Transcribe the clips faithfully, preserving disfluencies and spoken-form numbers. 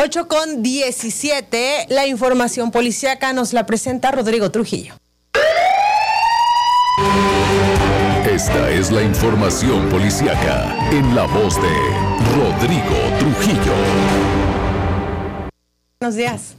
ocho con diecisiete, la información policíaca nos la presenta Rodrigo Trujillo. Esta es la información policíaca en la voz de Rodrigo Trujillo. Buenos días.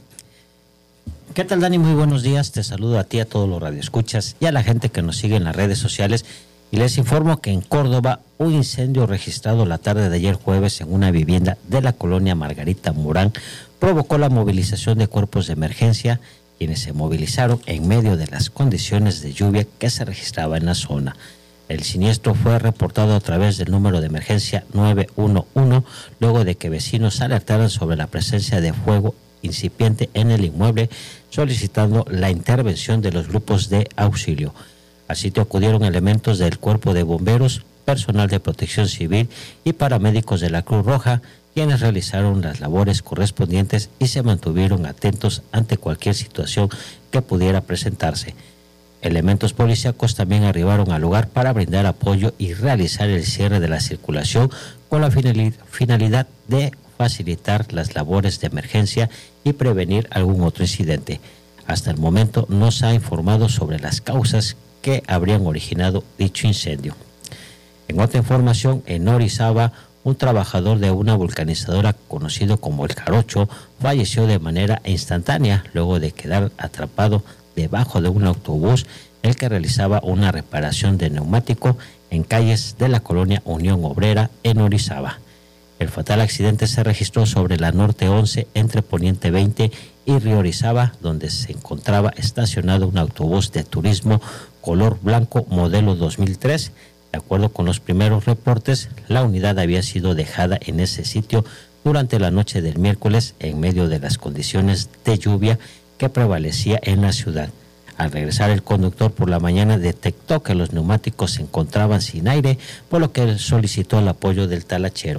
¿Qué tal, Dani? Muy buenos días. Te saludo a ti, a todos los radioescuchas y a la gente que nos sigue en las redes sociales. Y les informo que en Córdoba, un incendio registrado la tarde de ayer jueves en una vivienda de la colonia Margarita Morán provocó la movilización de cuerpos de emergencia, quienes se movilizaron en medio de las condiciones de lluvia que se registraba en la zona. El siniestro fue reportado a través del número de emergencia nueve uno uno, luego de que vecinos alertaran sobre la presencia de fuego incipiente en el inmueble, solicitando la intervención de los grupos de auxilio. Al sitio acudieron elementos del Cuerpo de Bomberos, personal de Protección Civil y paramédicos de la Cruz Roja, quienes realizaron las labores correspondientes y se mantuvieron atentos ante cualquier situación que pudiera presentarse. Elementos policíacos también arribaron al lugar para brindar apoyo y realizar el cierre de la circulación con la finalidad de facilitar las labores de emergencia y prevenir algún otro incidente. Hasta el momento no se ha informado sobre las causas que habrían originado dicho incendio. En otra información, en Orizaba, un trabajador de una vulcanizadora conocido como el Jarocho falleció de manera instantánea luego de quedar atrapado debajo de un autobús el que realizaba una reparación de neumático en calles de la colonia Unión Obrera en Orizaba. El fatal accidente se registró sobre la Norte once entre Poniente veinte y Río Orizaba, donde se encontraba estacionado un autobús de turismo color blanco modelo dos mil tres. De acuerdo con los primeros reportes, la unidad había sido dejada en ese sitio durante la noche del miércoles en medio de las condiciones de lluvia que prevalecía en la ciudad. Al regresar el conductor por la mañana detectó que los neumáticos se encontraban sin aire, por lo que solicitó el apoyo del talachero.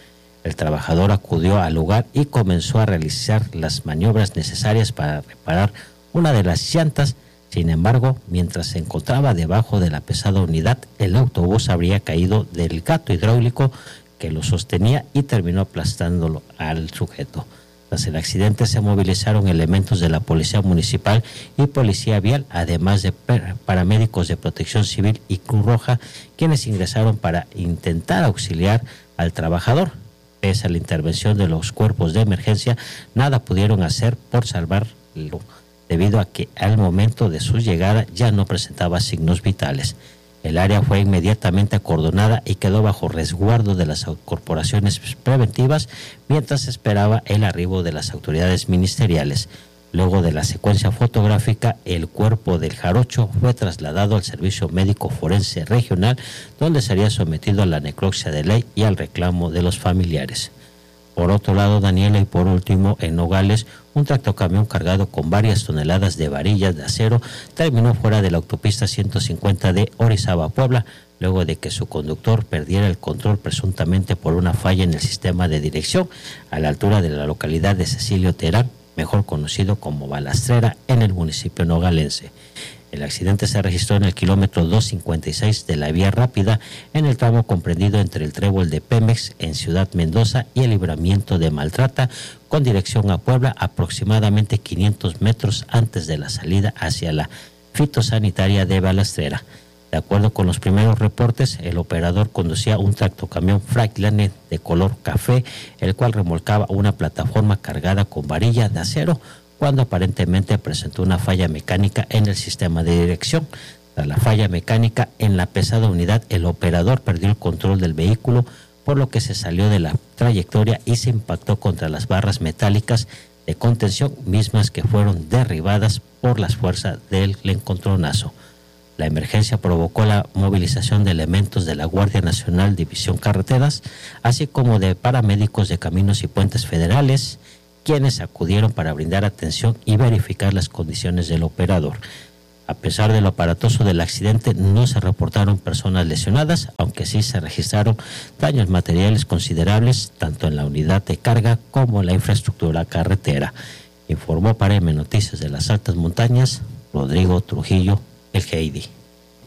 El trabajador acudió al lugar y comenzó a realizar las maniobras necesarias para reparar una de las llantas. Sin embargo, mientras se encontraba debajo de la pesada unidad, el autobús habría caído del gato hidráulico que lo sostenía y terminó aplastándolo al sujeto. Tras el accidente se movilizaron elementos de la Policía Municipal y Policía Vial, además de paramédicos de Protección Civil y Cruz Roja, quienes ingresaron para intentar auxiliar al trabajador. Pese a la intervención de los cuerpos de emergencia, nada pudieron hacer por salvarlo, debido a que al momento de su llegada ya no presentaba signos vitales. El área fue inmediatamente acordonada y quedó bajo resguardo de las corporaciones preventivas mientras esperaba el arribo de las autoridades ministeriales. Luego de la secuencia fotográfica, el cuerpo del Jarocho fue trasladado al Servicio Médico Forense Regional, donde sería sometido a la necropsia de ley y al reclamo de los familiares. Por otro lado, Daniela, y por último, en Nogales, un tractocamión cargado con varias toneladas de varillas de acero terminó fuera de la autopista ciento cincuenta de Orizaba a Puebla, luego de que su conductor perdiera el control presuntamente por una falla en el sistema de dirección a la altura de la localidad de Cecilio Terán, mejor conocido como Balastrera, en el municipio nogalense. El accidente se registró en el kilómetro doscientos cincuenta y seis de la vía rápida, en el tramo comprendido entre el trébol de Pemex en Ciudad Mendoza y el libramiento de Maltrata, con dirección a Puebla, aproximadamente quinientos metros antes de la salida hacia la fitosanitaria de Balastrera. De acuerdo con los primeros reportes, el operador conducía un tractocamión Freightliner de color café, el cual remolcaba una plataforma cargada con varilla de acero, cuando aparentemente presentó una falla mecánica en el sistema de dirección. Tras la falla mecánica en la pesada unidad, el operador perdió el control del vehículo, por lo que se salió de la trayectoria y se impactó contra las barras metálicas de contención, mismas que fueron derribadas por las fuerzas del encontronazo. La emergencia provocó la movilización de elementos de la Guardia Nacional División Carreteras, así como de paramédicos de Caminos y Puentes Federales, quienes acudieron para brindar atención y verificar las condiciones del operador. A pesar de lo aparatoso del accidente, no se reportaron personas lesionadas, aunque sí se registraron daños materiales considerables, tanto en la unidad de carga como en la infraestructura carretera. Informó para M Noticias de las Altas Montañas, Rodrigo Trujillo, el G I D.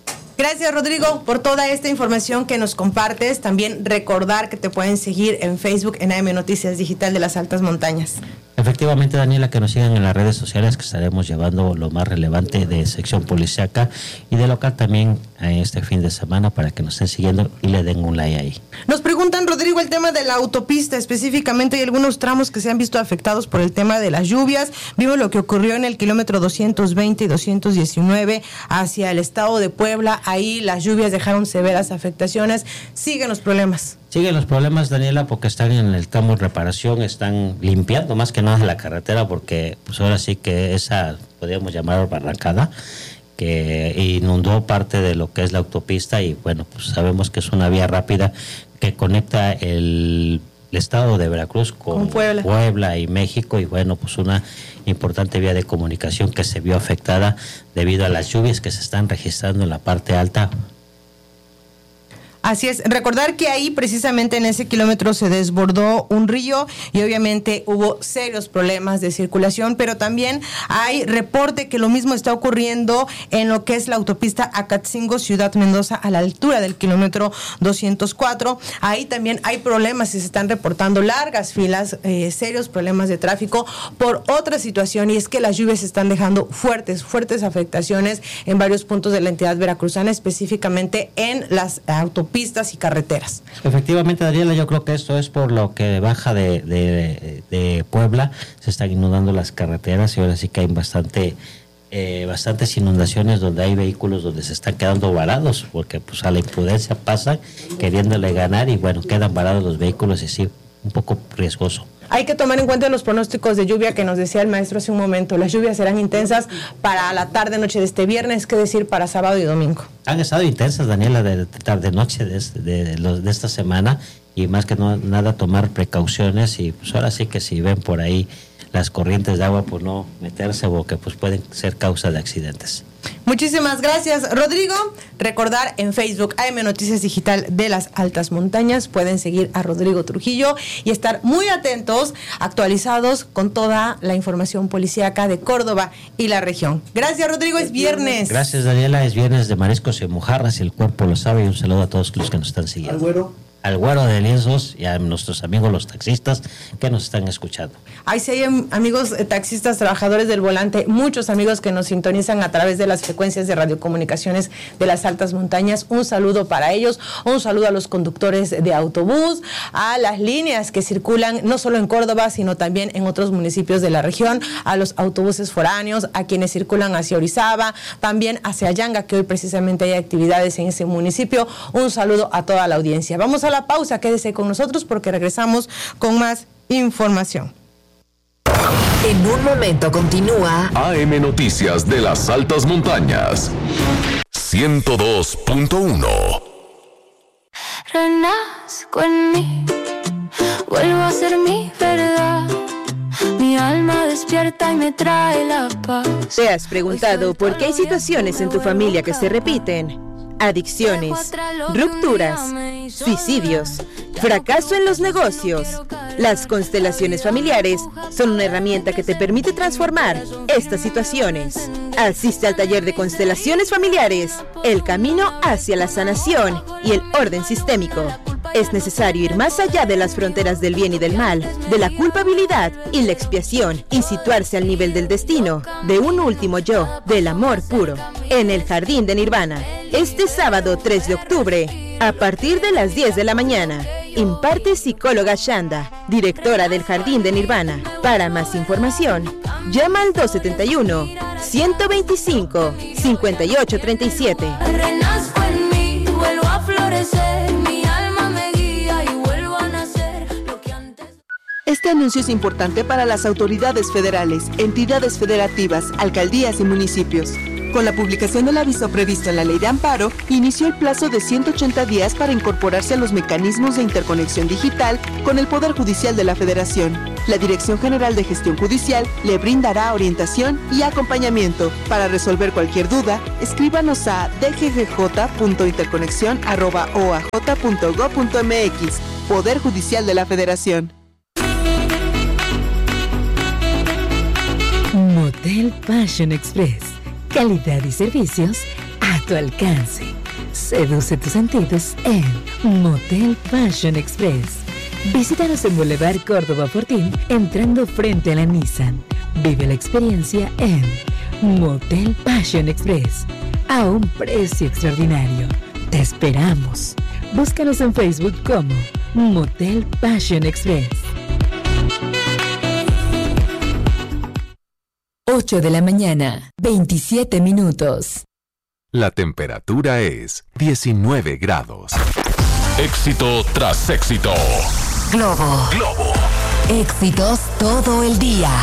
Gracias, Rodrigo, por toda esta información que nos compartes. También recordar que te pueden seguir en Facebook en A M Noticias Digital de las Altas Montañas. Efectivamente, Daniela, que nos sigan en las redes sociales, que estaremos llevando lo más relevante de sección policíaca y de local también este fin de semana, para que nos estén siguiendo y le den un like ahí. Nos preguntan, Rodrigo, el tema de la autopista específicamente. Hay algunos tramos que se han visto afectados por el tema de las lluvias. Vimos lo que ocurrió en el kilómetro doscientos veinte y doscientos diecinueve hacia el estado de Puebla. Ahí las lluvias dejaron severas afectaciones. Siguen los problemas. Siguen los problemas, Daniela, porque están en el tramo de reparación, están limpiando más que nada la carretera, porque pues ahora sí que esa, podríamos llamar barrancada, que inundó parte de lo que es la autopista, y bueno, pues sabemos que es una vía rápida que conecta el, el estado de Veracruz con, con Puebla. Puebla y México, y bueno, pues una importante vía de comunicación que se vio afectada debido a las lluvias que se están registrando en la parte alta. Así es, recordar que ahí precisamente en ese kilómetro se desbordó un río y obviamente hubo serios problemas de circulación, pero también hay reporte que lo mismo está ocurriendo en lo que es la autopista Acatzingo, Ciudad Mendoza, a la altura del kilómetro doscientos cuatro. Ahí también hay problemas y se están reportando largas filas, eh, serios problemas de tráfico por otra situación, y es que las lluvias están dejando fuertes, fuertes afectaciones en varios puntos de la entidad veracruzana, específicamente en las autopistas pistas y carreteras. Efectivamente, Daniela, yo creo que esto es por lo que baja de, de, de Puebla, se están inundando las carreteras, y ahora sí que hay bastante eh, bastantes inundaciones donde hay vehículos donde se están quedando varados, porque pues a la imprudencia pasan queriéndole ganar, y bueno, quedan varados los vehículos, y sí, un poco riesgoso. Hay que tomar en cuenta los pronósticos de lluvia que nos decía el maestro hace un momento. Las lluvias serán intensas para la tarde-noche de este viernes, que decir para sábado y domingo. Han estado intensas, Daniela, de tarde-noche de, de, de, de, de esta semana, y más que no, nada tomar precauciones, y pues ahora sí que si ven por ahí las corrientes de agua, pues no meterse, porque pues pueden ser causa de accidentes. Muchísimas gracias, Rodrigo. Recordar en Facebook A M Noticias Digital de las Altas Montañas. Pueden seguir a Rodrigo Trujillo y estar muy atentos, actualizados con toda la información policíaca de Córdoba y la región. Gracias, Rodrigo. Es viernes. Gracias, Daniela. Es viernes de mariscos y mojarras, y el cuerpo lo sabe. Y un saludo a todos los que nos están siguiendo. Al güero. Al güero de lienzos y a nuestros amigos los taxistas que nos están escuchando. Ahí sí hay amigos eh, taxistas, trabajadores del volante, muchos amigos que nos sintonizan a través de las frecuencias de radiocomunicaciones de las Altas Montañas. Un saludo para ellos, un saludo a los conductores de autobús, a las líneas que circulan no solo en Córdoba, sino también en otros municipios de la región, a los autobuses foráneos, a quienes circulan hacia Orizaba, también hacia Yanga, que hoy precisamente hay actividades en ese municipio. Un saludo a toda la audiencia. Vamos a la pausa, quédese con nosotros porque regresamos con más información. En un momento continúa A M Noticias de las Altas Montañas. ciento dos punto uno. Renazco en mí, vuelvo a ser mi verdad. Mi alma despierta y me trae la paz. ¿Te has preguntado por qué hay situaciones en tu familia que se repiten? Adicciones, rupturas, suicidios, fracaso en los negocios. Las constelaciones familiares son una herramienta que te permite transformar estas situaciones. Asiste al taller de constelaciones familiares, el camino hacia la sanación y el orden sistémico. Es necesario ir más allá de las fronteras del bien y del mal, de la culpabilidad y la expiación, y situarse al nivel del destino, de un último yo, del amor puro, en el Jardín de Nirvana. Este sábado tres de octubre, a partir de las diez de la mañana, imparte psicóloga Shanda, directora del Jardín de Nirvana. Para más información, llama al dos siete uno, uno dos cinco, cinco ocho tres siete. Renazco en mí, vuelvo a florecer, mi alma me guía y vuelvo a nacer lo que antes. Este anuncio es importante para las autoridades federales, entidades federativas, alcaldías y municipios. Con la publicación del aviso previsto en la Ley de Amparo, inició el plazo de ciento ochenta días para incorporarse a los mecanismos de interconexión digital con el Poder Judicial de la Federación. La Dirección General de Gestión Judicial le brindará orientación y acompañamiento. Para resolver cualquier duda, escríbanos a d g g j punto interconexión arroba o a j punto gob punto m x. Poder Judicial de la Federación. Motel Fashion Express. Calidad y servicios a tu alcance. Seduce tus sentidos en Motel Fashion Express. Visítanos en Boulevard Córdoba Fortín, entrando frente a la Nissan. Vive la experiencia en Motel Fashion Express, a un precio extraordinario. Te esperamos. Búscanos en Facebook como Motel Fashion Express. ocho de la mañana, veintisiete minutos. La temperatura es diecinueve grados. Éxito tras éxito. Globo. Globo. Éxitos todo el día.